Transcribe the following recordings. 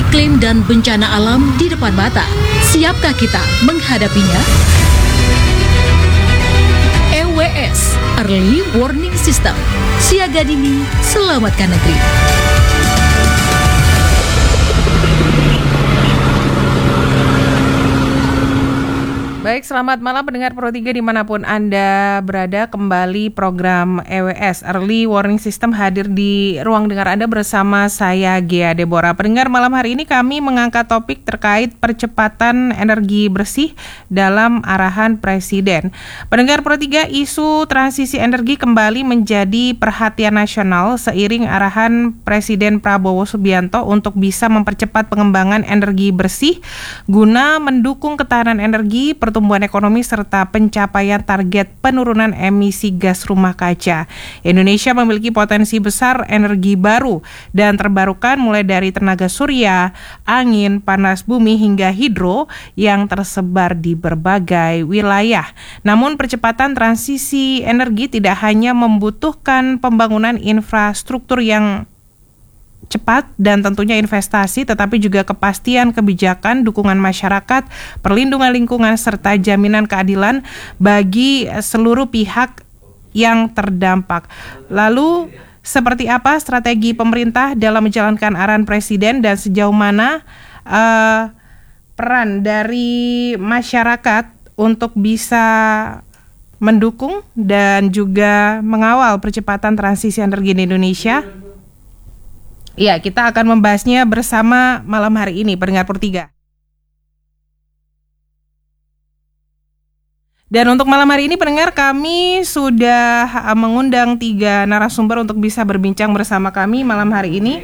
Iklim dan bencana alam di depan mata. Siapkah kita menghadapinya? EWS, Early Warning System. Siaga dini, selamatkan negeri. Baik, selamat malam pendengar Pro 3 dimanapun Anda berada. Kembali program EWS, Early Warning System, hadir di ruang dengar Anda bersama saya, Gia Deborah. Pendengar, malam hari ini kami mengangkat topik terkait percepatan energi bersih dalam arahan Presiden. Pendengar Pro 3, isu transisi energi kembali menjadi perhatian nasional seiring arahan Presiden Prabowo Subianto untuk bisa mempercepat pengembangan energi bersih guna mendukung ketahanan energi, pertumbuhan ekonomi serta pencapaian target penurunan emisi gas rumah kaca. Indonesia memiliki potensi besar energi baru dan terbarukan mulai dari tenaga surya, angin, panas bumi hingga hidro yang tersebar di berbagai wilayah. Namun percepatan transisi energi tidak hanya membutuhkan pembangunan infrastruktur yang cepat dan tentunya investasi, tetapi juga kepastian kebijakan, dukungan masyarakat, perlindungan lingkungan, serta jaminan keadilan bagi seluruh pihak yang terdampak. Lalu, seperti apa strategi pemerintah dalam menjalankan arahan Presiden dan sejauh mana peran dari masyarakat untuk bisa mendukung dan juga mengawal percepatan transisi energi di Indonesia? Ya, kita akan membahasnya bersama malam hari ini, pendengar Pro 3. Dan untuk malam hari ini, pendengar, kami sudah mengundang 3 narasumber untuk bisa berbincang bersama kami malam hari ini.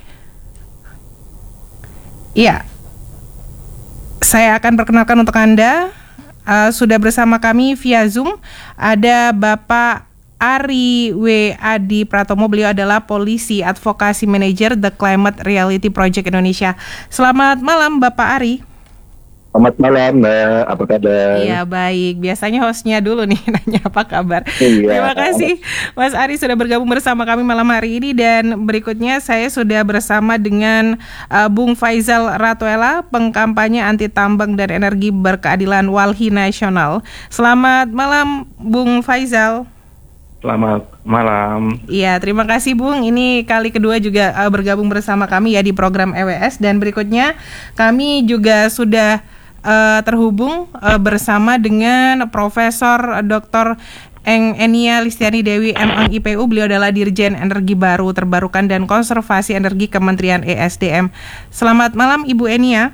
Ya, saya akan perkenalkan untuk Anda. Sudah bersama kami via Zoom ada Bapak Ari W. Adi Pratomo. Beliau adalah Polisi Advokasi Manager The Climate Reality Project Indonesia. Selamat malam Bapak Ari. Selamat malam Mbak, apa kabar? Iya baik, biasanya hostnya dulu nih nanya apa kabar. Iya. Terima kasih Mas Ari sudah bergabung bersama kami malam hari ini. Dan berikutnya saya sudah bersama dengan Bung Faizal Ratuela, pengkampanye anti tambang dan energi berkeadilan Walhi Nasional. Selamat malam Bung Faizal. Selamat malam. Iya, terima kasih Bung. Ini kali kedua juga bergabung bersama kami ya di program EWS. Dan berikutnya kami juga sudah terhubung bersama dengan Profesor Dr. Enia Listiani Dewi M.Ang IPU. Beliau adalah Dirjen Energi Baru Terbarukan dan Konservasi Energi Kementerian ESDM. Selamat malam Ibu Enia.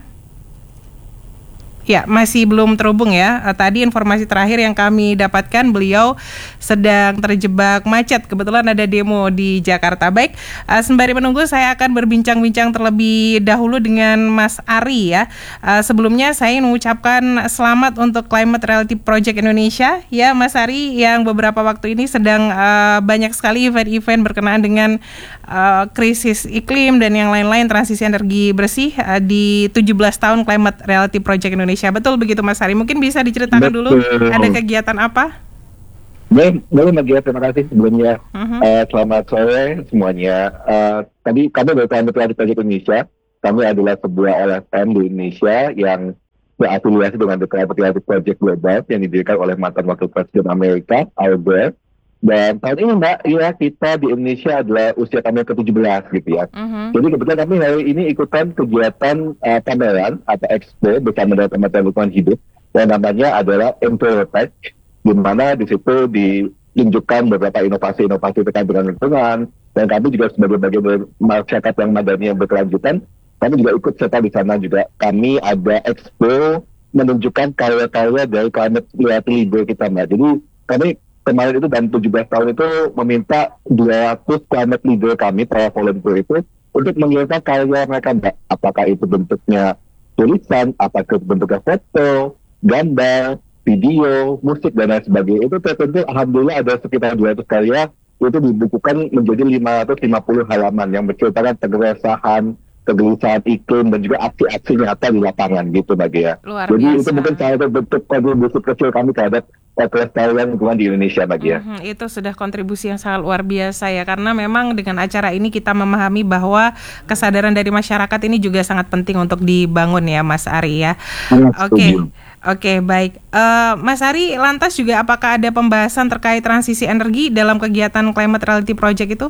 Ya, masih belum terhubung ya. Tadi informasi terakhir yang kami dapatkan, beliau sedang terjebak macet. Kebetulan ada demo di Jakarta. Baik, sembari menunggu saya akan berbincang-bincang terlebih dahulu dengan Mas Ari ya. Sebelumnya saya ingin mengucapkan selamat untuk Climate Reality Project Indonesia ya Mas Ari, yang beberapa waktu ini sedang banyak sekali event-event berkenaan dengan krisis iklim dan yang lain-lain, transisi energi bersih di 17 tahun Climate Reality Project Indonesia. Betul begitu Mas Ari? Mungkin bisa diceritakan dulu ada kegiatan apa? Boleh Mbak Gia, terima kasih sebelumnya. Selamat sore semuanya. Tadi kami dari Climate Reality Project Indonesia, kami adalah sebuah LSM di Indonesia yang berafiliasi dengan The Climate Reality Project Global yang didirikan oleh mantan Wakil Presiden Amerika, Al Gore. Dan tahun ini Mbak, ya kita di Indonesia adalah usia kami ke-17 gitu ya. Jadi kebetulan kami hari ini ikutan kegiatan pameran atau expo bersama dengan Kementerian Lingkungan Hidup yang namanya adalah Envirotech, di mana di situ ditunjukkan beberapa inovasi-inovasi terkait dengan lingkungan. Dan kami juga sebagai bagian masyarakat yang madani yang berkelanjutan, kami juga ikut serta di sana juga. Kami ada expo menunjukkan karya-karya dari Climate Reality Leader kita Mbak. Jadi kami kemarin itu dan 17 tahun itu meminta 200 climate leader kami, para volunteer itu, untuk mengirimkan karya mereka Mbak. Apakah itu bentuknya tulisan, apakah itu bentuknya foto, gambar, video, musik, dan lain sebagainya. Itu tertentu alhamdulillah ada sekitar 200 karya, itu dibukukan menjadi 550 halaman yang menceritakan kegelisahan iklim dan juga aksi-aksi nyata di lapangan gitu Mbak ya. Luar Jadi biasa. itu mungkin salah satu bentuk kontribusi kecil kami terhadap kelestarian lingkungan di Indonesia, Mbak Gia. Itu sudah kontribusi yang sangat luar biasa ya, karena memang dengan acara ini kita memahami bahwa kesadaran dari masyarakat ini juga sangat penting untuk dibangun ya, Mas Ari ya. Oke, baik. Mas Ari, lantas juga apakah ada pembahasan terkait transisi energi dalam kegiatan Climate Reality Project itu?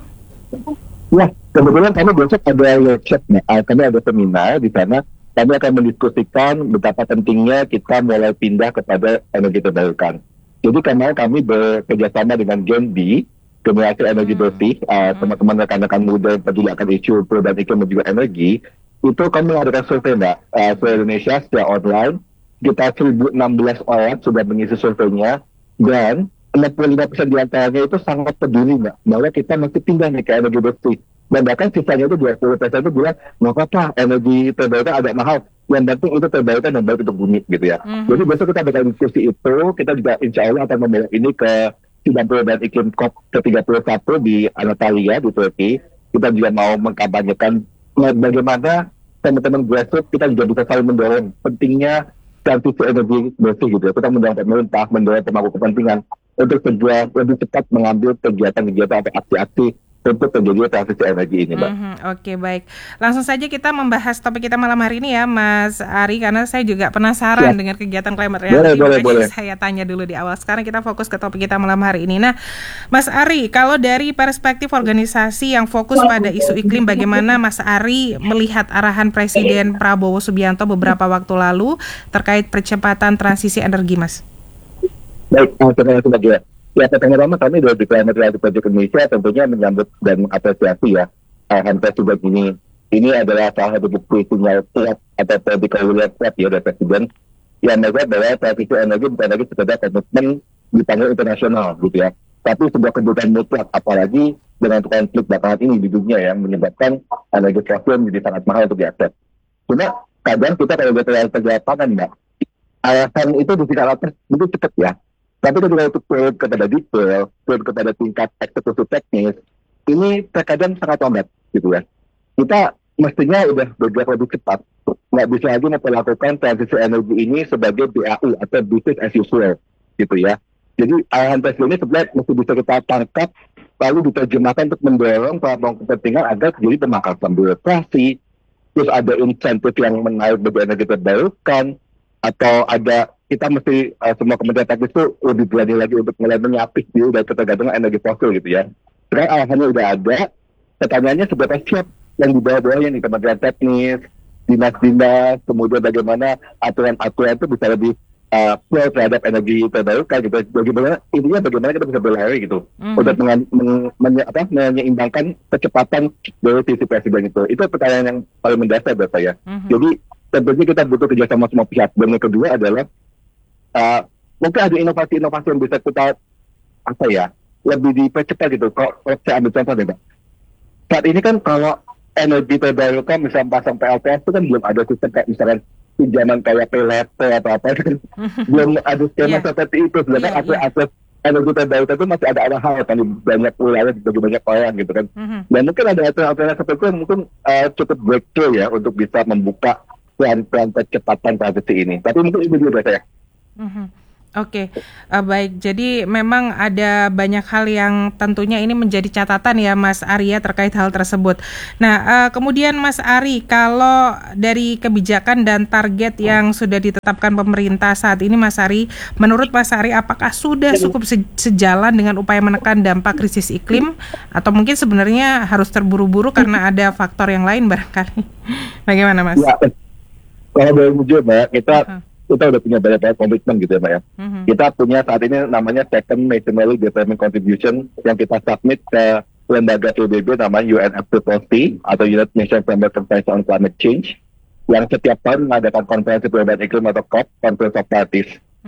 Ya, kebetulan kami besok ada workshop, kami ada seminar di sana. Kami akan mendiskusikan betapa pentingnya kita mulai pindah kepada energi terbarukan. Jadi karena kami bekerjasama dengan Gen B, Generasi Energi Bersih, teman-teman rekan-rekan muda yang peduli akan isu perubahan iklim dan juga energi, itu kami mengadakan survei, Mbak, seluruh Indonesia secara online. Sekitar 1.016 orang sudah mengisi surveinya, dan 65% di antaranya itu sangat peduli, Mbak, bahwa kita mesti pindah nih ke energi bersih. Dan bahkan sisanya itu 20% itu bilang, nggak apa-apa, energi terbarukan agak mahal. Yang penting itu terbarukan dan baik untuk bumi gitu ya. Jadi besok kita bakal diskusi itu, kita juga insya Allah akan membawa ini ke sidang perubahan iklim COP ke-31 di Antalya di Turki. Kita juga mau mengkampanyekan bagaimana teman-teman grassroots kita juga bisa saling mendorong pentingnya transisi energi bersih gitu ya. Kita mendorong pemerintah, mendorong pemangku kepentingan untuk segera lebih cepat mengambil kegiatan-kegiatan atau aksi-aksi untuk terjadi transisi energi ini, Mbak. Oke, baik. Langsung saja kita membahas topik kita malam hari ini ya, Mas Ari, karena saya juga penasaran dengan kegiatan Climate Reality. Boleh. Saya tanya dulu di awal. Sekarang kita fokus ke topik kita malam hari ini. Nah, Mas Ari, kalau dari perspektif organisasi yang fokus pada isu iklim, bagaimana Mas Ari melihat arahan Presiden Prabowo Subianto beberapa waktu lalu terkait percepatan transisi energi, Mas? Baik, terima kasih, Mbak Gia. Ya, pertama-tama kami dari Climate Reality Project Indonesia tentunya menyambut dan mengapresiasi ya arahan Presiden ini. Ini adalah salah satu bukti sinyal kuat atau political will kuat ya dari Presiden yang melihat bahwa transisi energi bukan lagi sekedar komitmen di panggung internasional gitu ya, tapi sebuah kebutuhan mutlak, apalagi dengan konflik belakangan ini di dunia yang menyebabkan energi fosil menjadi sangat mahal untuk diakses. Cuma kadang kita kalau lihat di lapangan, Mbak, alasan itu bisa itu cepat ya. Tapi ketika itu turun kepada detail, turun kepada tingkat eksekusi teknis, ini terkadang sangat lambat, gitu ya. Kita mestinya udah bergerak lebih cepat, nggak bisa lagi memperlakukan transisi energi ini sebagai BAU atau business as usual, gitu ya. Jadi arahan presiden ini sebenarnya mesti bisa kita tangkap, lalu diterjemahkan untuk mendorong para kepentingan agar jadi pemangkasan birokrasi, terus ada insentif yang menarik bagi energi terbarukan, atau ada kita mesti semua kementerian teknis itu lebih berani lagi untuk mulai menyapih diri dari ketergantungan energi fosil gitu ya. Sekarang arahannya udah ada, pertanyaannya seberapa siap yang di bawah-bawahnya nih, kementerian teknis, dinas-dinas, kemudian bagaimana aturan-aturan itu bisa lebih pro terhadap energi terbarukan gitu. Bagaimana kita bisa berlari gitu untuk menyeimbangkan kecepatan dari sisi presiden itu. Itu pertanyaan yang paling mendasar buat saya. Jadi tentunya kita butuh kerjasama semua pihak. Dan yang kedua adalah mungkin ada inovasi-inovasi yang bisa kita lebih dipercepat gitu. Kalau saya ambil contoh deh, Mbak. Saat ini kan kalau energi terbarukan misalnya pasang PLTS itu kan belum ada sistem kayak misalkan pinjaman kayak PLT atau apa kan belum ada skema seperti itu. Sebenarnya akses energi terbarukan itu masih ada hal kan di banyak wilayah, bagi banyak orang gitu kan. Dan mungkin ada alternatif seperti itu yang mungkin cukup breakthrough ya untuk bisa membuka pelan-pelan percepatan transisi ini. Tapi mungkin itu dulu saya. Oke, baik. Jadi memang ada banyak hal yang tentunya ini menjadi catatan ya Mas Ari ya terkait hal tersebut. Nah, kemudian Mas Ari, kalau dari kebijakan dan target yang sudah ditetapkan pemerintah saat ini Mas Ari, menurut Mas Ari apakah sudah cukup sejalan dengan upaya menekan dampak krisis iklim atau mungkin sebenarnya harus terburu-buru karena ada faktor yang lain barangkali? Bagaimana Mas? Ya, kalau boleh jujur Mbak, kita udah punya banyak komitmen gitu ya Mbak ya. Kita punya saat ini namanya Second Nationally Determined Contribution yang kita submit ke lembaga PBB namanya UNFCCC atau United Nations Framework Convention on Climate Change yang setiap tahun mengadakan konferensi perubahan iklim atau COP, Conference of Parties.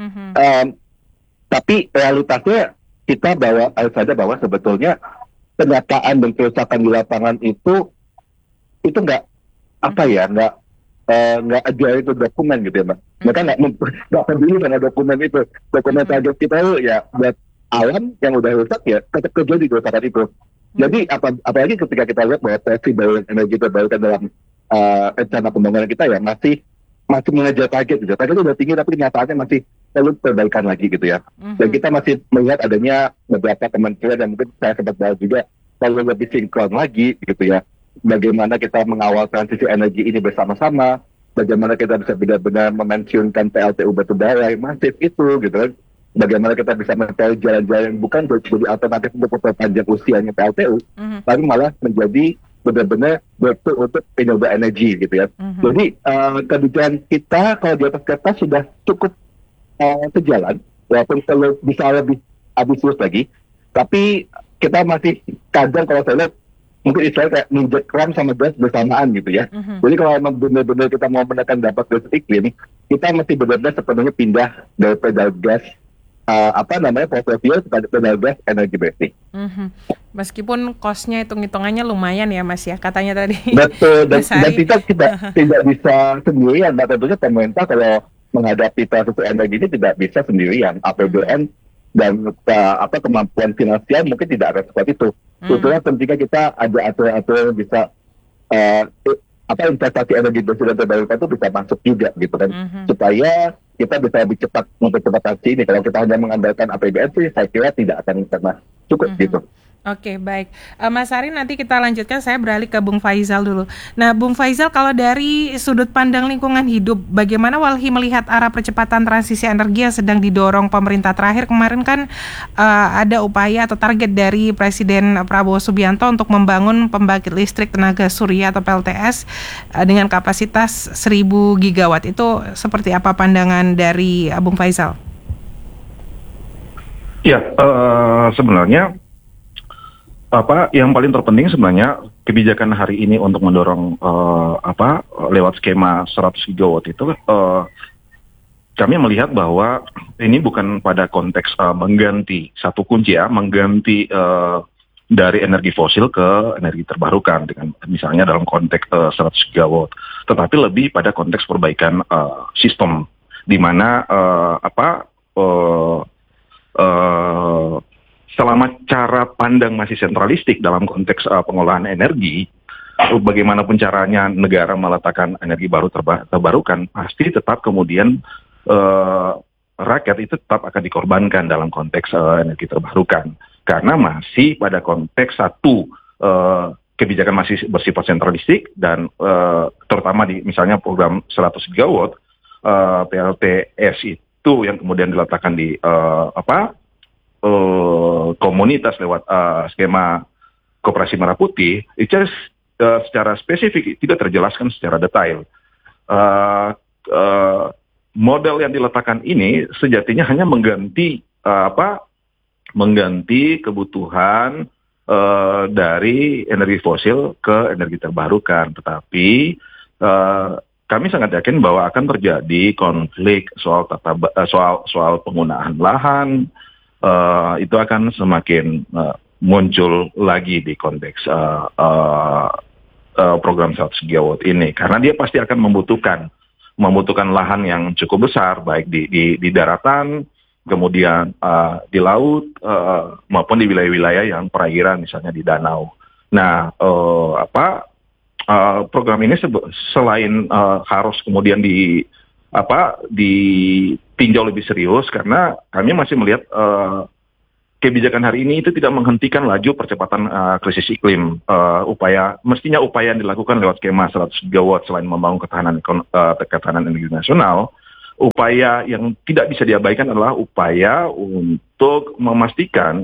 Tapi realitasnya kita harus sadar bahwa sebetulnya penyataan dan kerusakan di lapangan itu nggak ada itu dokumen gitu ya Mbak. Mereka nggak peduli dengan dokumen itu. Dokumen target kita itu ya buat alam yang udah rusak ya tetap kerja di kerusakan itu. Jadi apalagi ketika kita lihat bahwa energi terbarukan dalam rencana pembangunan kita ya masih mengejar target gitu. Target itu udah tinggi tapi kenyataannya masih perlu perbaikan lagi gitu ya. Dan kita masih melihat adanya beberapa kementerian yang mungkin saya sempat bahas juga perlu lebih sinkron lagi gitu ya. Bagaimana kita mengawal transisi energi ini bersama-sama, bagaimana kita bisa benar-benar memensiunkan PLTU batubara yang masif itu gitu kan. Bagaimana kita bisa mencari jalan-jalan yang bukan jadi alternatif untuk memperpanjang usianya PLTU, tapi malah menjadi benar-benar breakthrough untuk renewable energy gitu ya. Jadi kebijakan kita kalau di atas kertas sudah cukup sejalan, walaupun perlu bisa lebih ambisius lagi, tapi kita masih kadang kalau saya lihat mungkin istilahnya kayak minjek rem sama gas bersamaan gitu ya. Jadi kalau memang benar-benar kita mau menekan dampak krisis iklim, kita masih benar-benar sepenuhnya pindah dari pedal gas fossil fuel kepada pedal gas energi bersih. Meskipun cost-nya hitung-hitungannya lumayan ya Mas ya, katanya tadi. Betul, dan kita tidak bisa sendirian. Nah, tentunya pemerintah kalau menghadapi transisi energi ini tidak bisa sendirian. APBN dan kemampuan finansial mungkin tidak akan seperti itu. Sebetulnya pentingnya kita ada aturan-aturan yang bisa investasi energi bersih dan terbarukan itu bisa masuk juga gitu kan, supaya kita bisa lebih cepat mempercepat transisi ini. Kalau kita hanya mengandalkan APBN sih, saya kira tidak akan pernah cukup gitu. Oke, baik. Mas Ari, nanti kita lanjutkan. Saya beralih ke Bung Faizal dulu. Nah, Bung Faizal, kalau dari sudut pandang lingkungan hidup, bagaimana Walhi melihat arah percepatan transisi energi yang sedang didorong pemerintah? Terakhir kemarin kan ada upaya atau target dari Presiden Prabowo Subianto untuk membangun pembangkit listrik tenaga surya atau PLTS dengan kapasitas 1.000 gigawatt. Itu seperti apa pandangan dari Bung Faizal? Ya, sebenarnya yang paling terpenting sebenarnya kebijakan hari ini untuk mendorong lewat skema 100 gigawatt itu kami melihat bahwa ini bukan pada konteks mengganti satu kunci ya, mengganti dari energi fosil ke energi terbarukan dengan misalnya dalam konteks 100 gigawatt, tetapi lebih pada konteks perbaikan sistem di mana selama cara pandang masih sentralistik dalam konteks pengolahan energi, bagaimanapun caranya negara meletakkan energi baru terbarukan, pasti tetap kemudian rakyat itu tetap akan dikorbankan dalam konteks energi terbarukan. Karena masih pada konteks satu, kebijakan masih bersifat sentralistik dan terutama di misalnya program 100 gigawatt, PLTS itu yang kemudian diletakkan di komunitas lewat skema Koperasi Merah Putih, itu secara spesifik tidak terjelaskan secara detail. Model yang diletakkan ini sejatinya hanya mengganti kebutuhan dari energi fosil ke energi terbarukan, tetapi kami sangat yakin bahwa akan terjadi konflik soal penggunaan lahan. Itu akan semakin muncul lagi di konteks program 100 gigawatt ini, karena dia pasti akan membutuhkan lahan yang cukup besar, baik di daratan, kemudian di laut, maupun di wilayah-wilayah yang perairan, misalnya di danau. Nah, program ini selain harus kemudian ditinjau lebih serius, karena kami masih melihat kebijakan hari ini itu tidak menghentikan laju percepatan krisis iklim. Mestinya upaya yang dilakukan lewat skema 100 gigawatt selain membangun ketahanan energi nasional, upaya yang tidak bisa diabaikan adalah upaya untuk memastikan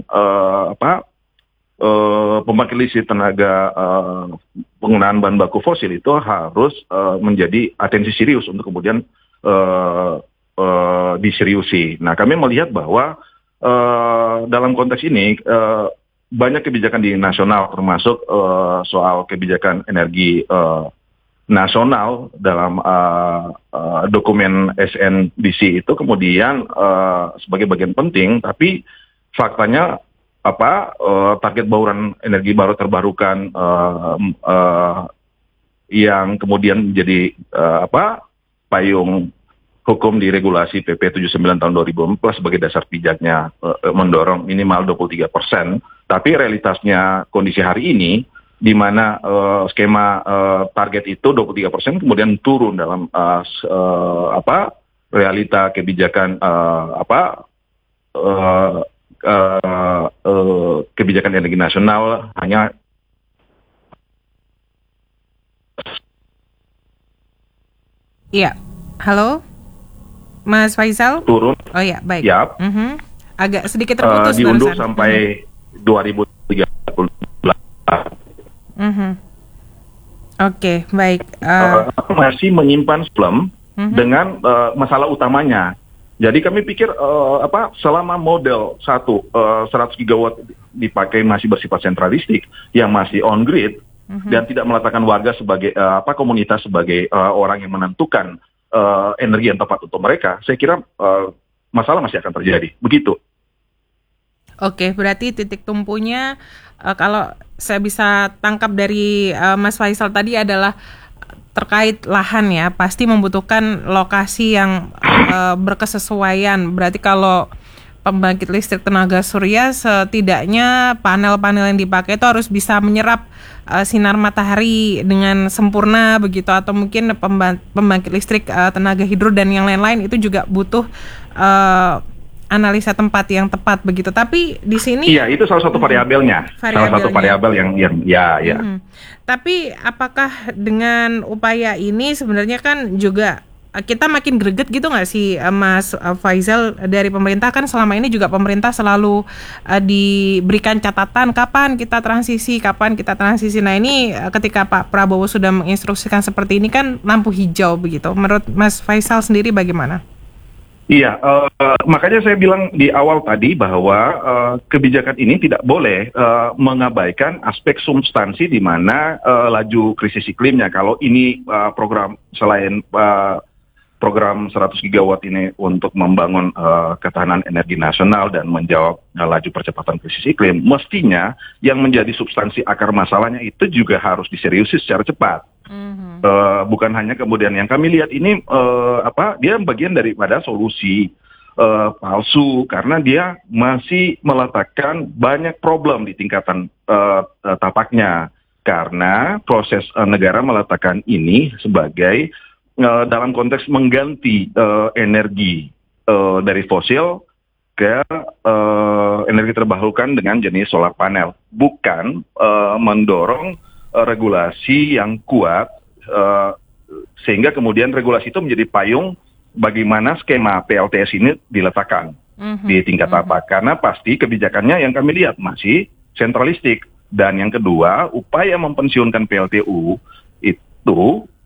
pembangkit listrik tenaga penggunaan bahan baku fosil itu harus menjadi atensi serius untuk kemudian diseriusi. Nah, kami melihat bahwa dalam konteks ini banyak kebijakan di nasional, termasuk soal kebijakan energi nasional dalam dokumen SNDC itu kemudian sebagai bagian penting, tapi faktanya target bauran energi baru terbarukan yang kemudian menjadi payung hukum di regulasi PP 79 tahun 2014 sebagai dasar pijaknya mendorong minimal 23%. Tapi realitasnya kondisi hari ini di mana skema target itu 23% kemudian turun dalam realita kebijakan kebijakan energi nasional hanya Iya, halo, Mas Faisal. turun. Oh ya, baik. Yap. Agak sedikit terputus Diundur barusan. sampai 2030. Oke, baik. Masih menyimpan problem dengan masalah utamanya. Jadi kami pikir selama model 100 gigawatt dipakai masih bersifat sentralistik yang masih on grid dan tidak meletakkan warga sebagai komunitas sebagai orang yang menentukan energi yang tepat untuk mereka, saya kira masalah masih akan terjadi. Begitu. Oke, berarti titik tumpunya kalau saya bisa tangkap dari Mas Faisal tadi adalah terkait lahan ya, pasti membutuhkan lokasi yang berkesesuaian. Berarti kalau pembangkit listrik tenaga surya, setidaknya panel-panel yang dipakai itu harus bisa menyerap sinar matahari dengan sempurna begitu, atau mungkin pembangkit listrik tenaga hidro dan yang lain-lain itu juga butuh analisa tempat yang tepat begitu. Tapi di sini itu salah satu variabelnya. Salah satu variabel yang Tapi apakah dengan upaya ini sebenarnya kan juga kita makin greget gitu nggak sih, Mas Faisal? Dari pemerintah kan selama ini juga pemerintah selalu diberikan catatan kapan kita transisi. Nah ini ketika Pak Prabowo sudah menginstruksikan seperti ini kan lampu hijau begitu. Menurut Mas Faisal sendiri bagaimana? Iya, makanya saya bilang di awal tadi bahwa kebijakan ini tidak boleh mengabaikan aspek substansi di mana laju krisis iklimnya. Kalau ini program selain program 100 gigawatt ini untuk membangun ketahanan energi nasional dan menjawab laju percepatan krisis iklim, mestinya yang menjadi substansi akar masalahnya itu juga harus diseriusi secara cepat. Bukan hanya kemudian yang kami lihat ini dia bagian daripada solusi palsu, karena dia masih meletakkan banyak problem di tingkatan tapaknya, karena proses negara meletakkan ini sebagai dalam konteks mengganti energi dari fosil ke energi terbarukan dengan jenis solar panel, bukan mendorong regulasi yang kuat sehingga kemudian regulasi itu menjadi payung bagaimana skema PLTS ini diletakkan di tingkat tapak, karena pasti kebijakannya yang kami lihat masih sentralistik. Dan yang kedua, upaya mempensiunkan PLTU itu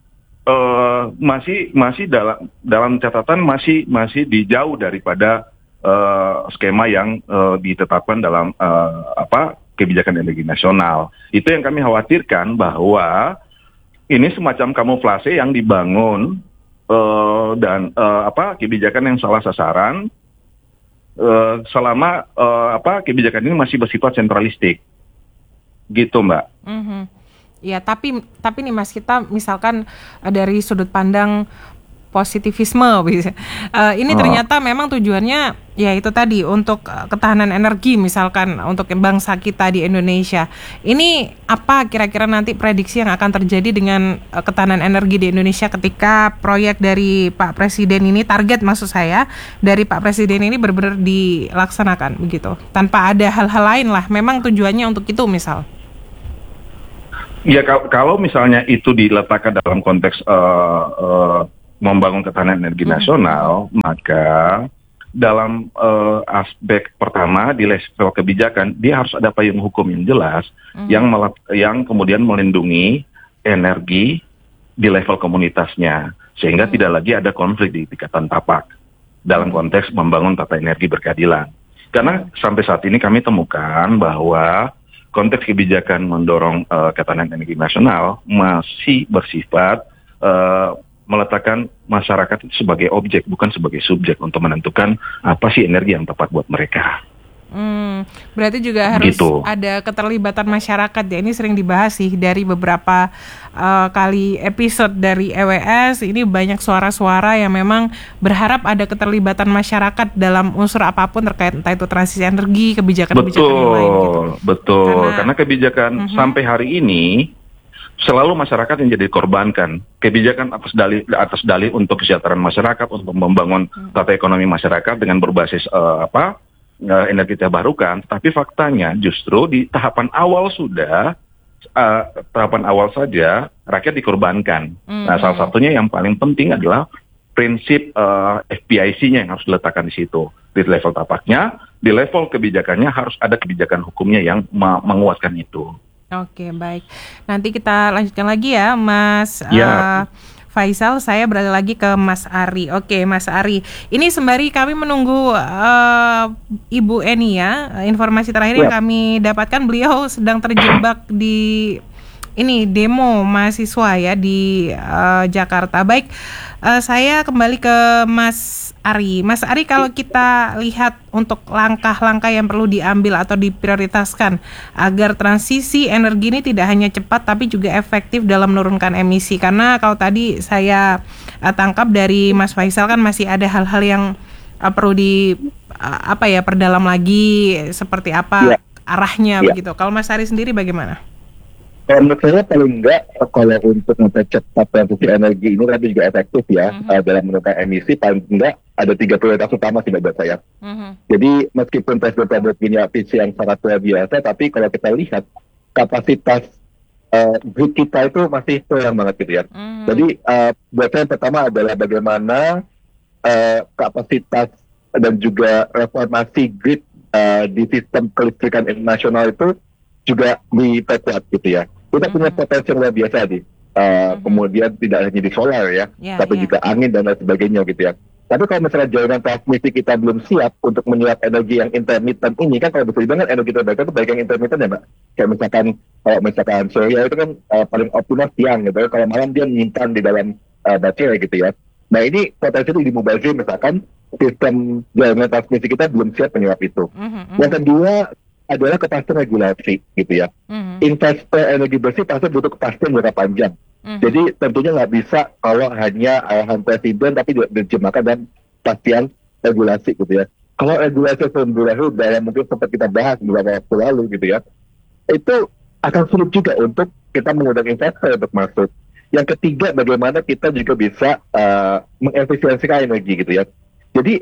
masih dalam catatan masih dijauh daripada skema yang ditetapkan dalam kebijakan energi nasional. Itu yang kami khawatirkan, bahwa ini semacam kamuflase yang dibangun dan kebijakan yang salah sasaran selama kebijakan ini masih bersifat sentralistik. Gitu, Mbak. Ya, tapi nih Mas, kita misalkan dari sudut pandang positivisme, ini ternyata memang tujuannya ya itu tadi untuk ketahanan energi, misalkan untuk bangsa kita di Indonesia. Ini apa kira-kira nanti prediksi yang akan terjadi dengan ketahanan energi di Indonesia ketika proyek dari Pak Presiden ini, target maksud saya dari Pak Presiden ini benar-benar dilaksanakan begitu, tanpa ada hal-hal lain lah, memang tujuannya untuk itu misal. Ya, kalau misalnya itu diletakkan dalam konteks membangun ketahanan energi nasional, maka dalam aspek pertama di level kebijakan, dia harus ada payung hukum yang jelas yang kemudian melindungi energi di level komunitasnya, sehingga tidak lagi ada konflik di tingkatan tapak dalam konteks membangun tata energi berkeadilan. Karena sampai saat ini kami temukan bahwa konteks kebijakan mendorong ketahanan energi nasional masih bersifat meletakkan masyarakat itu sebagai objek, bukan sebagai subjek untuk menentukan apa sih energi yang tepat buat mereka. Berarti juga harus ada keterlibatan masyarakat ya. Ini sering dibahas sih dari beberapa kali episode dari EWS. Ini banyak suara-suara yang memang berharap ada keterlibatan masyarakat dalam unsur apapun terkait entah itu transisi energi, kebijakan-kebijakan yang lain gitu. Betul. Karena kebijakan sampai hari ini selalu masyarakat yang jadi korbankan. Kebijakan atas dalih untuk kesejahteraan masyarakat, untuk membangun tata ekonomi masyarakat dengan berbasis energi terbarukan. Tapi faktanya justru di tahapan awal saja rakyat dikorbankan. Nah, salah satunya yang paling penting adalah prinsip FPIC-nya yang harus diletakkan di situ. Di level tapaknya, di level kebijakannya harus ada kebijakan hukumnya yang menguatkan itu. Oke, baik. Nanti kita lanjutkan lagi ya, Mas Faisal. Saya beralih lagi ke Mas Ari. Oke, Mas Ari. Ini sembari kami menunggu Ibu Eni ya. Informasi terakhir yang kami dapatkan, beliau sedang terjebak di demo mahasiswa ya di Jakarta. Baik, saya kembali ke Mas Ari. Mas Ari, kalau kita lihat untuk langkah-langkah yang perlu diambil atau diprioritaskan agar transisi energi ini tidak hanya cepat tapi juga efektif dalam menurunkan emisi. Karena kalau tadi saya tangkap dari Mas Faisal kan masih ada hal-hal yang perlu perdalam lagi, seperti apa arahnya begitu. Kalau Mas Ari sendiri bagaimana? Menurut saya paling enggak, kalau untuk mempercepat transisi energi ini tapi juga efektif ya dalam menurunkan emisi, paling enggak ada 3 prioritas utama sih menurut saya. Jadi meskipun Presiden Prabowo punya visi yang sangat luar biasa, tapi kalau kita lihat kapasitas grid kita itu masih kurang banget gitu ya. Jadi buat saya yang pertama adalah bagaimana kapasitas dan juga reformasi grid di sistem kelistrikan internasional itu juga diperkuat gitu ya. Kita punya potensi yang luar biasa nih. Kemudian tidak hanya di solar ya, tapi juga angin dan lain sebagainya gitu ya. Tapi kalau misalnya jaringan transmisi kita belum siap untuk menyerap energi yang intermittent ini, kan kalau bisa dibilang energi terbarukan itu baik yang intermittent ya Mbak. Kayak misalkan surya itu kan paling optimal siang gitu. Kalau malam dia menyimpan di dalam baterai gitu ya. Nah ini potensi itu di mubazir misalkan sistem jaringan transmisi kita belum siap menyerap itu. Yang kedua adalah kepastian regulasi gitu ya. Investor energi bersih pasti butuh kepastian jangka panjang. Jadi tentunya nggak bisa kalau hanya arahan presiden tapi diterjemahkan dan kepastian regulasi gitu ya. Kalau regulasi sembunyi yang mungkin sempat kita bahas beberapa waktu lalu gitu ya, itu akan sulit juga untuk kita mengundang investor untuk masuk. Yang ketiga, bagaimana kita juga bisa mengefisiensikan energi gitu ya. Jadi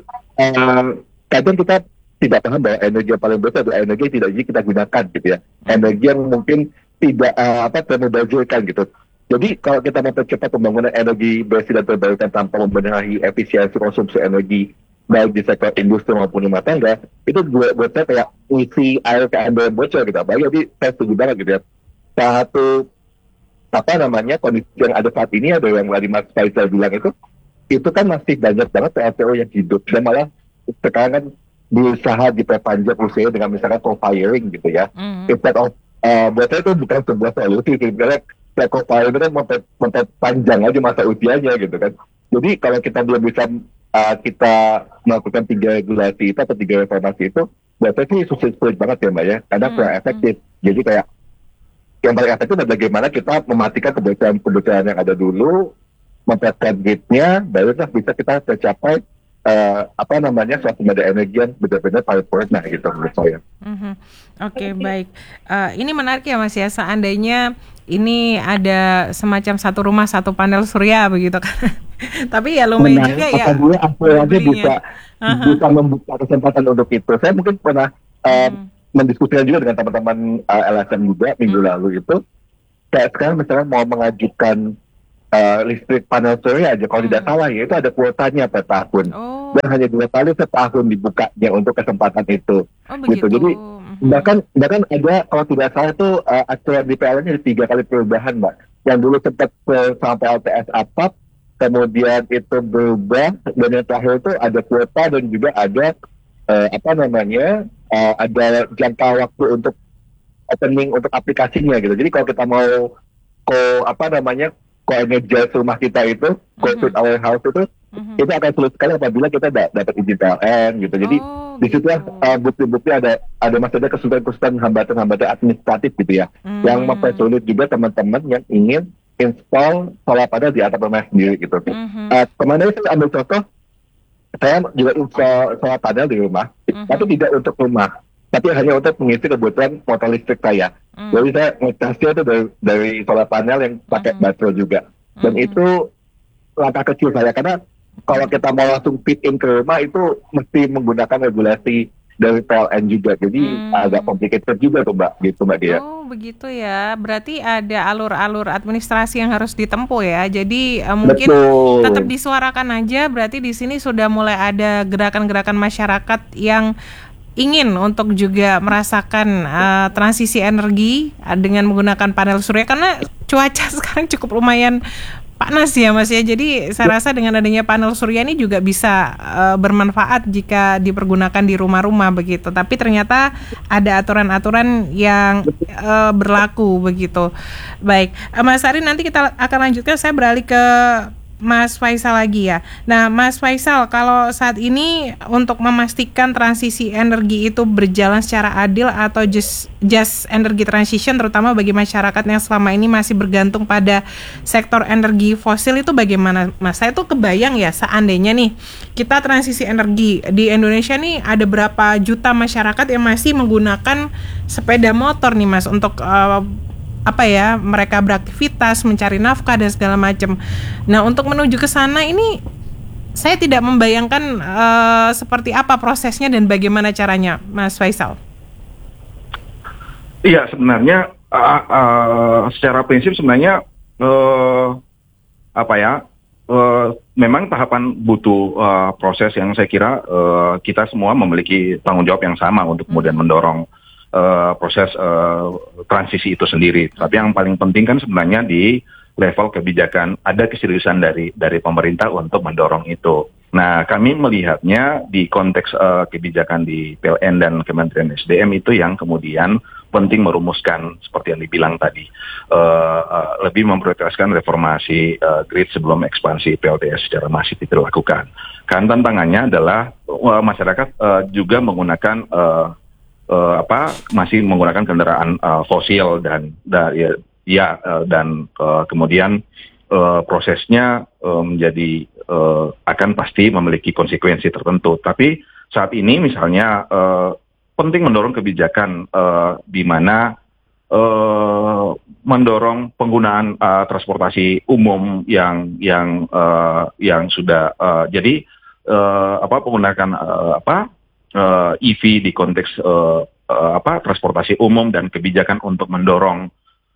kadang kita tidak paham bahwa energi yang paling besar adalah energi yang tidak kita gunakan gitu ya. Energi yang mungkin tidak termubazirkan gitu. Jadi kalau kita mempercepat pembangunan energi bersih dan terbarukan tanpa membenahi efisiensi konsumsi energi baik di sektor industri maupun rumah tangga, itu buat saya kayak isi air ke ember bocor gitu. Jadi saya setuju banget gitu ya. Salah satu kondisi yang ada saat ini ada yang tadi Mas Faisal bilang itu kan masih banyak banget PLTU yang hidup dan malah sekarang kan berusaha diperpanjang usianya dengan misalkan co-firing gitu ya. Instead of buat saya itu bukan sebuah solusi sebenarnya. Co-firing itu kan memperpanjang aja masa usianya gitu kan. Jadi kalau kita belum bisa kita melakukan 3 regulasi itu atau 3 reformasi itu, buat saya sih sulit banget ya Mbak ya, karena kurang efektif. Jadi kayak yang paling efektif adalah bagaimana kita mematikan kebutuhan yang ada dulu, memperkuat gridnya, baru bisa kita tercapai swasembada energi yang benar-benar paripurna gitu menurut saya. Oke, baik. Ini menarik ya Mas ya, seandainya ini ada semacam satu rumah satu panel surya begitu kan. Tapi ya lumayan juga ya. Apabila aja bisa membuka kesempatan untuk itu. Saya mungkin pernah mendiskusikan juga dengan teman-teman LSM juga minggu lalu itu. Kayak sekarang misalnya mau mengajukan listrik panel surya aja, kalau tidak salah ya itu ada kuotanya per tahun. Dan hanya 2 kali setahun dibukanya untuk kesempatan itu. Gitu. Jadi bahkan ada kalau tidak salah itu aturan di PLN-nya 3 kali perubahan Mbak. Yang dulu sempat sampai LTS atap, kemudian itu berubah, dan yang terakhir itu ada kuota dan juga ada ada jangka waktu untuk opening untuk aplikasinya gitu. Jadi kalau kita mau co-energize rumah kita itu, co-fit our house itu akan sulit sekali apabila kita dapat izin PLN gitu. Jadi di situ bukti-bukti ada maksudnya kesulitan hambatan-hambatan administratif gitu ya, yang mempersulit juga teman-teman yang ingin install solar panel di atap rumah sendiri gitu. Kemarin saya ambil contoh, saya juga install solar panel di rumah, tapi tidak untuk rumah, tapi hanya untuk mengisi kebutuhan motor listrik saya. Jadi saya ngecasnya itu dari solar panel yang pakai baterai juga. Dan itu langkah kecil saya, karena kalau kita mau langsung fit in ke rumah itu mesti menggunakan regulasi dari PLN juga. Jadi agak complicated juga tuh Mbak, gitu Mbak Dia. Oh begitu ya, berarti ada alur-alur administrasi yang harus ditempuh ya. Jadi mungkin tetap disuarakan aja. Berarti di sini sudah mulai ada gerakan-gerakan masyarakat yang ingin untuk juga merasakan transisi energi dengan menggunakan panel surya, karena cuaca sekarang cukup lumayan panas ya Mas ya. Jadi saya rasa dengan adanya panel surya ini juga bisa bermanfaat jika dipergunakan di rumah-rumah begitu. Tapi ternyata ada aturan-aturan yang berlaku begitu. Baik, Mas Ari, nanti kita akan lanjutkan. Saya beralih ke Mas Faisal lagi ya. Nah, Mas Faisal, kalau saat ini untuk memastikan transisi energi itu berjalan secara adil atau just energy transition, terutama bagi masyarakat yang selama ini masih bergantung pada sektor energi fosil, itu bagaimana Mas? Saya tuh kebayang ya, seandainya nih kita transisi energi di Indonesia nih, ada berapa juta masyarakat yang masih menggunakan sepeda motor nih Mas untuk mereka beraktivitas, mencari nafkah dan segala macam. Nah, untuk menuju ke sana ini saya tidak membayangkan seperti apa prosesnya dan bagaimana caranya, Mas Faisal. Iya, sebenarnya secara prinsip sebenarnya memang tahapan butuh proses yang saya kira kita semua memiliki tanggung jawab yang sama untuk kemudian mendorong proses transisi itu sendiri. Tapi yang paling penting kan sebenarnya di level kebijakan ada keseriusan dari pemerintah untuk mendorong itu. Nah, kami melihatnya di konteks kebijakan di PLN dan Kementerian SDM itu yang kemudian penting merumuskan seperti yang dibilang tadi, lebih memprioritaskan reformasi grid sebelum ekspansi PLTS secara masif dilakukan. Kan tantangannya adalah masyarakat juga menggunakan masih menggunakan kendaraan fosil dan kemudian prosesnya menjadi akan pasti memiliki konsekuensi tertentu. Tapi saat ini misalnya penting mendorong kebijakan di mana mendorong penggunaan transportasi umum yang sudah menggunakan EV di konteks transportasi umum dan kebijakan untuk mendorong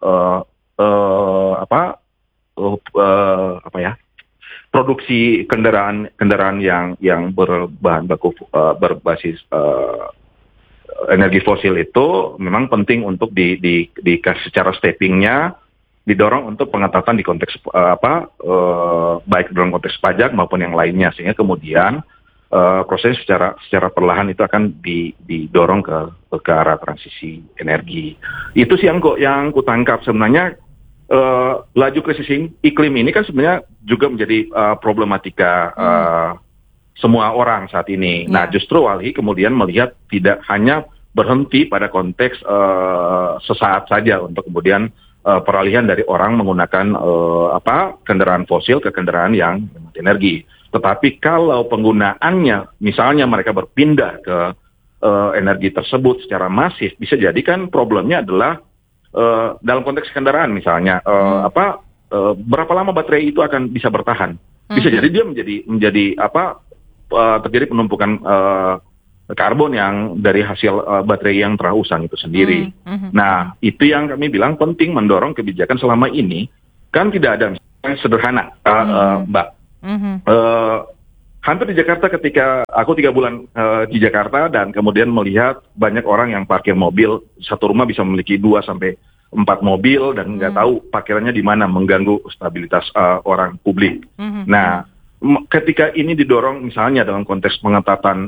produksi kendaraan yang berbahan baku berbasis energi fosil itu memang penting untuk dikasih secara steppingnya didorong untuk pengetatan di konteks baik dalam konteks pajak maupun yang lainnya, sehingga kemudian proses secara perlahan itu akan didorong ke arah transisi energi. Itu sih yang kutangkap sebenarnya. Laju krisis iklim ini kan sebenarnya juga menjadi problematika semua orang saat ini. Nah, justru Walhi kemudian melihat tidak hanya berhenti pada konteks sesaat saja untuk kemudian peralihan dari orang menggunakan kendaraan fosil ke kendaraan yang energi. Tetapi kalau penggunaannya, misalnya mereka berpindah ke energi tersebut secara masif, bisa jadi kan problemnya adalah dalam konteks kendaraan misalnya, berapa lama baterai itu akan bisa bertahan? Bisa jadi dia menjadi terjadi penumpukan karbon yang dari hasil baterai yang telah usang itu sendiri. Nah, itu yang kami bilang penting mendorong kebijakan selama ini. Kan tidak ada misalnya sederhana, Mbak. Hampir di Jakarta, ketika aku 3 bulan di Jakarta dan kemudian melihat banyak orang yang parkir mobil, satu rumah bisa memiliki 2 sampai 4 mobil dan nggak tahu parkirannya di mana, mengganggu stabilitas orang publik. Nah, ketika ini didorong misalnya dalam konteks pengetatan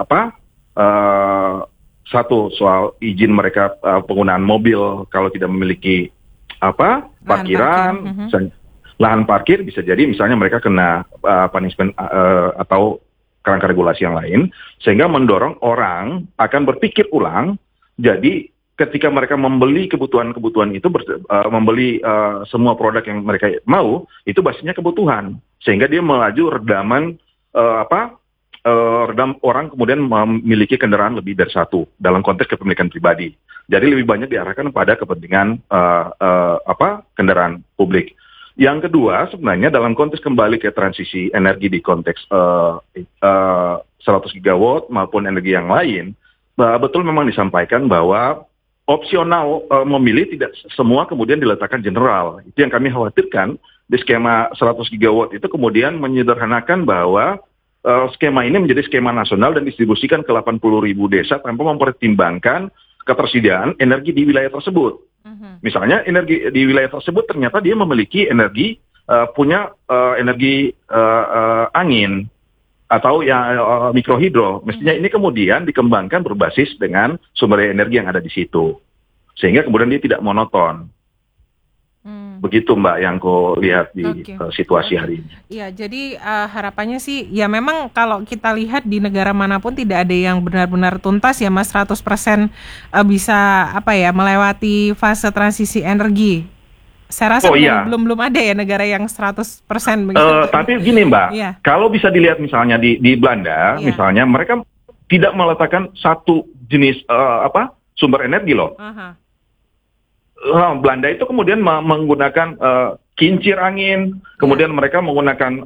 satu soal izin mereka penggunaan mobil kalau tidak memiliki parkiran. Lahan parkir bisa jadi misalnya mereka kena punishment atau kerangka regulasi yang lain, sehingga mendorong orang akan berpikir ulang. Jadi ketika mereka membeli kebutuhan itu, membeli semua produk yang mereka mau, itu basisnya kebutuhan, sehingga dia melaju redaman orang kemudian memiliki kendaraan lebih dari satu dalam konteks kepemilikan pribadi. Jadi lebih banyak diarahkan pada kepentingan kendaraan publik. Yang kedua, sebenarnya dalam konteks kembali ke transisi energi di konteks 100 gigawatt maupun energi yang lain, betul memang disampaikan bahwa opsional memilih tidak semua kemudian diletakkan general. Itu yang kami khawatirkan di skema 100 gigawatt itu kemudian menyederhanakan bahwa skema ini menjadi skema nasional dan distribusikan ke 80.000 desa tanpa mempertimbangkan ketersediaan energi di wilayah tersebut. Misalnya energi di wilayah tersebut ternyata dia memiliki energi, punya energi angin atau mikrohidro. Mestinya ini kemudian dikembangkan berbasis dengan sumber energi yang ada di situ. Sehingga kemudian dia tidak monoton. Begitu Mbak yang aku lihat di situasi hari ini. Iya, jadi harapannya sih ya memang kalau kita lihat di negara manapun tidak ada yang benar-benar tuntas ya Mas 100% bisa melewati fase transisi energi. Saya rasa belum ada ya negara yang 100% begitu. Tapi gini Mbak, kalau bisa dilihat misalnya di Belanda, misalnya mereka tidak meletakkan satu jenis sumber energi loh. Belanda itu kemudian menggunakan kincir angin, kemudian mereka menggunakan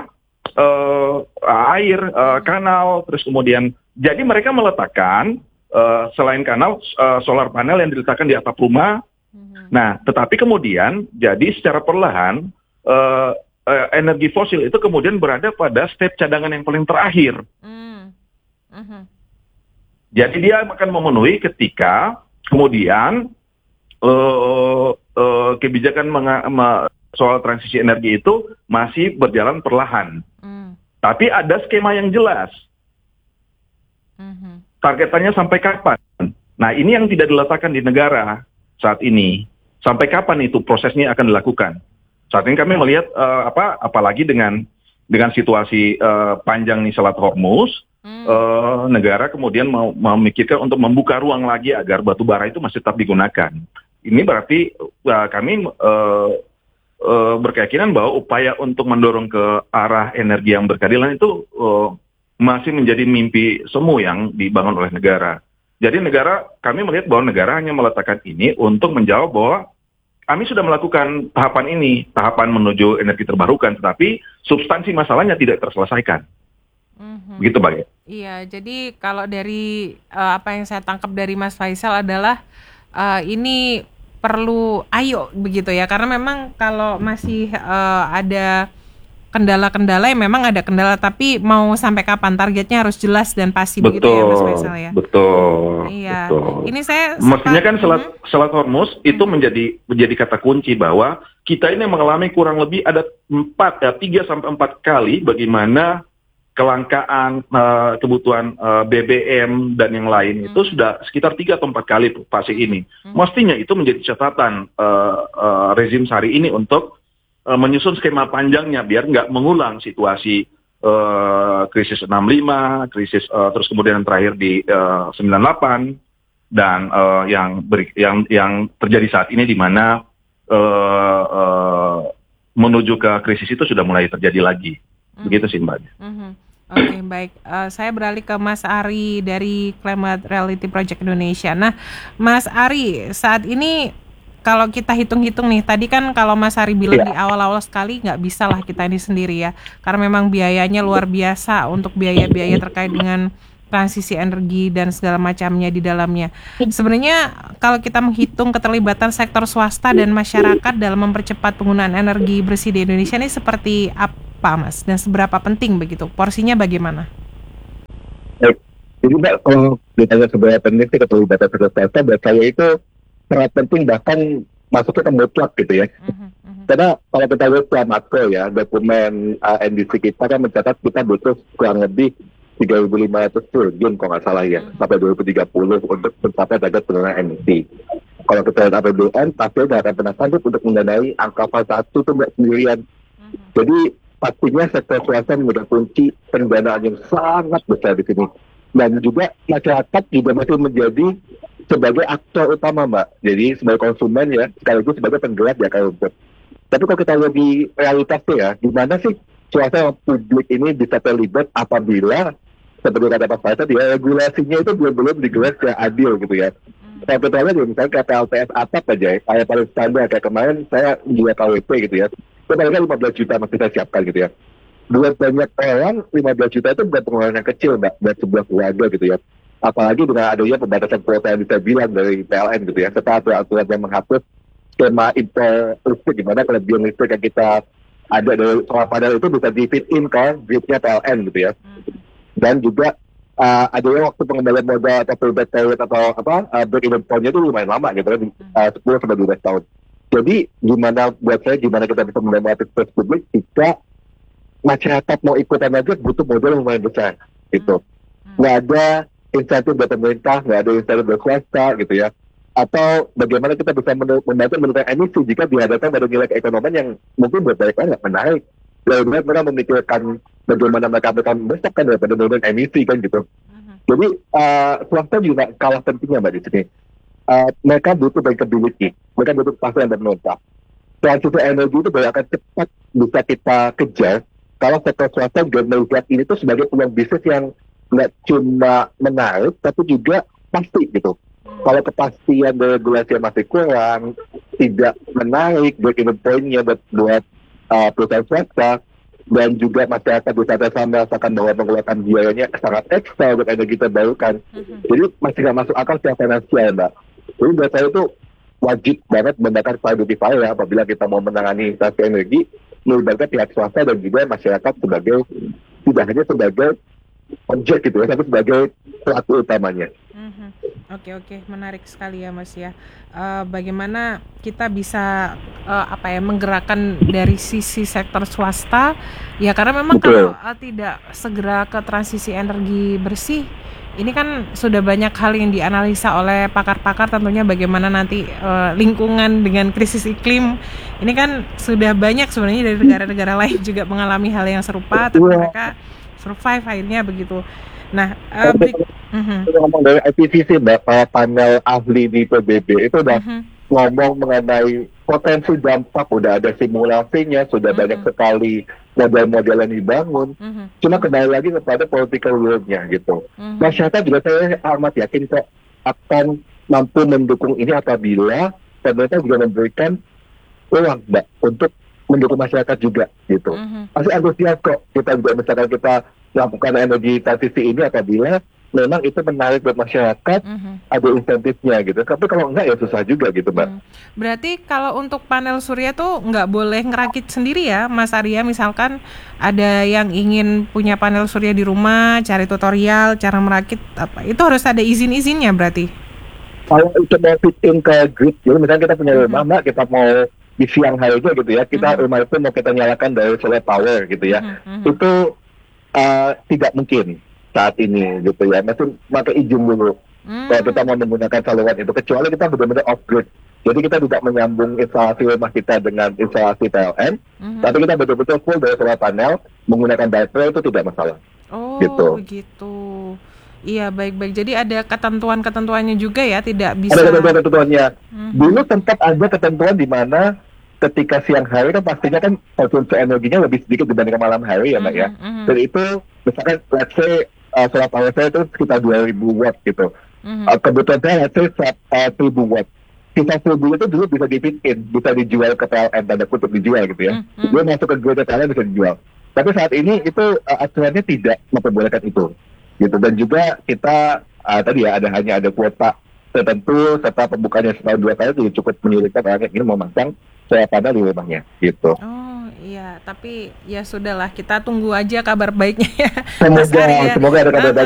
air, kanal, terus kemudian jadi mereka meletakkan selain kanal solar panel yang diletakkan di atap rumah. Nah, tetapi kemudian jadi secara perlahan energi fosil itu kemudian berada pada step cadangan yang paling terakhir. Jadi dia akan memenuhi ketika kemudian kebijakan soal transisi energi itu masih berjalan perlahan. Tapi ada skema yang jelas. Targetannya sampai kapan? Nah, ini yang tidak diletakkan di negara saat ini. Sampai kapan itu prosesnya akan dilakukan? Saat ini kami melihat apalagi dengan situasi panjang nih Selat Hormuz, negara kemudian mau memikirkan untuk membuka ruang lagi agar batu bara itu masih tetap digunakan. Ini berarti kami berkeyakinan bahwa upaya untuk mendorong ke arah energi yang berkeadilan itu masih menjadi mimpi semu yang dibangun oleh negara. Jadi kami melihat bahwa negara hanya meletakkan ini untuk menjawab bahwa kami sudah melakukan tahapan ini, tahapan menuju energi terbarukan, tetapi substansi masalahnya tidak terselesaikan. Begitu Mbak. Iya, jadi kalau dari apa yang saya tangkap dari Mas Faisal adalah ini perlu begitu ya, karena memang kalau masih ada kendala-kendala ya memang ada kendala, tapi mau sampai kapan targetnya harus jelas dan pasti. Betul, begitu ya Mas Faisal ya. Betul. Iya. Betul. Ini saya mestinya kan Selat Hormuz itu menjadi kata kunci bahwa kita ini mengalami kurang lebih ada 3 sampai 4 kali bagaimana kelangkaan kebutuhan BBM dan yang lain itu sudah sekitar 3 atau 4 kali fase ini. Mestinya itu menjadi catatan rezim Sari ini untuk menyusun skema panjangnya biar nggak mengulang situasi krisis 65, krisis terus kemudian yang terakhir di 98 dan yang terjadi saat ini di mana menuju ke krisis itu sudah mulai terjadi lagi. Begitu sih Mbak. Oke, baik. Saya beralih ke Mas Ari dari Climate Reality Project Indonesia. Nah, Mas Ari, saat ini kalau kita hitung-hitung nih, tadi kan kalau Mas Ari bilang di awal-awal sekali nggak bisa lah kita ini sendiri ya, karena memang biayanya luar biasa untuk biaya-biaya terkait dengan transisi energi dan segala macamnya di dalamnya. Sebenarnya kalau kita menghitung keterlibatan sektor swasta dan masyarakat dalam mempercepat penggunaan energi bersih di Indonesia ini seperti apa Mas? Dan seberapa penting begitu? Porsinya bagaimana? Jadi Mbak, kalau ditanya seberapa penting sih keterlibatan sektor swasta, buat saya itu sangat penting, bahkan masuknya ke mutlak gitu ya. Karena kalau kita lihat secara makro ya, dokumen NDC kita kan mencatat kita butuh kurang lebih 3.500 triliun kalau nggak salah ya, sampai 2030 untuk mencapai target penurunan emisi. Kalau kita lihat APBN, pasti nggak akan pernah sanggup untuk mendanai angka fase 1 itu Mbak sendirian. Jadi pastinya sektor swasta menjadi kunci pendanaan yang sangat besar di sini. Dan juga masyarakat juga masih menjadi sebagai aktor utama Mbak. Jadi sebagai konsumen ya, sekaligus sebagai penggerak ya kalau. Tapi kalau kita lihat di realitasnya ya, gimana sih swasta publik ini bisa terlibat apabila seperti kata Pak Faisal ya, regulasinya itu belum digelar secara adil gitu ya. Contohnya misalnya kayak PLTS atap aja ya, kayak paling standar kayak kemarin saya buat KWP gitu ya, itu paling 15 juta masih saya siapkan gitu ya. Buat banyak orang 15 juta itu bukan pengeluaran yang kecil Mbak, buat sebuah keluarga gitu ya. Apalagi dengan adanya pembatasan kuota yang bisa bilang dari PLN gitu ya, serta aturan yang menghapus skema impor listrik, gimana kelebihan listrik yang kita ada dari solar panel itu bisa di fit in ke gridnya PLN gitu ya. Dan juga adanya waktu pengembalian modal atau payback period atau break even point-nya itu lumayan lama gitu kan, 10-12 tahun. Jadi gimana buat saya, gimana kita bisa mendapatkan akses publik jika masyarakat mau ikutan aja butuh modal yang lumayan besar gitu. Nggak ada insentif dari pemerintah, nggak ada insentif dari swasta gitu ya. Atau bagaimana kita bisa membantu menurunkan emisi jika dihadapkan pada nilai keekonomian yang mungkin buat mereka nggak menarik. Lebih mereka memikirkan bagaimana mereka akan membesarkan daripada menurunkan emisi kan gitu. Jadi swasta juga kalah pentingnya Mbak di sini. Mereka butuh bankability, mereka butuh kepastian dan pemerintah. Transisi energi itu akan cepat bisa kita kejar kalau sektor swasta juga melihat ini tuh sebagai peluang bisnis yang nggak cuma menarik, tapi juga pasti gitu. Kalau kepastian dari regulasi masih kurang, tidak menarik, break-even point-nya buat perusahaan swasta, dan juga masyarakat di sana sama merasakan bahwa mengeluarkan biayanya sangat ekstra untuk energi terbarukan. Jadi masih nggak masuk akal secara finansial, Mbak. Jadi buat saya itu wajib banget membakar solidifier ya, apabila kita mau menangani transaksi energi, melibatkan pihak swasta dan juga masyarakat sebagai, tidak hanya sebagai objek gitu ya, tapi sebagai pelaku utamanya. Oke, menarik sekali ya Mas ya. Bagaimana kita bisa menggerakkan dari sisi sektor swasta ya, karena memang kalau tidak segera ke transisi energi bersih, ini kan sudah banyak hal yang dianalisa oleh pakar-pakar, tentunya bagaimana nanti lingkungan dengan krisis iklim. Ini kan sudah banyak sebenarnya dari negara-negara lain juga mengalami hal yang serupa, tapi mereka survive akhirnya begitu. Nah, ngomong dari IPCC, Mbak, panel ahli di PBB itu udah ngomong mengenai potensi dampak, udah ada simulasinya, sudah banyak sekali model-model yang dibangun. Cuma kembali lagi kepada political will-nya gitu. Masyarakat juga saya amat yakin kok akan mampu mendukung ini apabila pemerintah juga memberikan uang, Mbak, untuk mendukung masyarakat juga gitu. Pasti antusias kok kita juga, misalkan kita lakukan energi transisi ini apabila memang itu menarik buat masyarakat, ada insentifnya gitu. Tapi kalau enggak ya susah juga gitu, Mbak. Berarti kalau untuk panel surya tuh nggak boleh ngerakit sendiri ya, Mas Arya? Misalkan ada yang ingin punya panel surya di rumah, cari tutorial cara merakit apa, itu harus ada izin-izinnya berarti? Kalau itu mau fit in ke grid, jadi misalnya kita punya rumah, Mbak, kita mau di siang hari aja gitu ya, kita rumah itu mau kita nyalakan dari solar power gitu ya, itu tidak mungkin saat ini gitu ya, masih pakai izin dulu. Kalau kita mau menggunakan saluran itu, kecuali kita benar-benar off grid, jadi kita tidak menyambung instalasi rumah kita dengan instalasi PLN, tapi kita betul-betul full dari solar panel menggunakan baterai, itu tidak masalah. Oh gitu. Begitu. Iya, baik-baik. Jadi ada ketentuan-ketentuannya juga ya, tidak bisa. Ada ketentuan-ketentuannya. Dulu sempat ada ketentuan di mana ketika siang hari kan pastinya kan konsumsi energinya lebih sedikit dibandingkan malam hari ya, Mbak ya. Jadi itu misalkan let's say solar power saya itu sekitar 2000 watt gitu. Kebutuhan saya let's say 1000 watt. Sisa 1000 itu dulu bisa di-fit-in, bisa dijual ke PLN, tanda kutip dijual gitu ya. Dia masuk ke grid PLN bisa dijual. Tapi saat ini itu aturannya tidak memperbolehkan itu. Gitu. Dan juga kita tadi ya hanya ada kuota tertentu, serta pembukanya setahun 2 kali jadi cukup menyulitkan orang yang ingin memasang solar panel di rumahnya gitu. Oh iya, tapi ya sudahlah, kita tunggu aja kabar baiknya ya. Semoga ada kabar baik